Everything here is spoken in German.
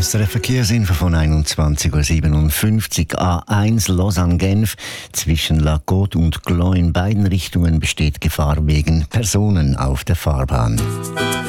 SRF Verkehrsinfo von 21:57 Uhr. A1 Lausanne-Genf zwischen La Côte und Glo in beiden Richtungen besteht Gefahr wegen Personen auf der Fahrbahn.